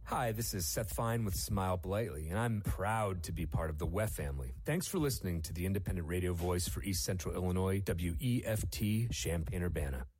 Hi, this is Seth Fine with Smile Politely, and I'm proud to be part of the WEF family. Thanks for listening to the independent radio voice for East Central Illinois, WEFT Champaign-Urbana.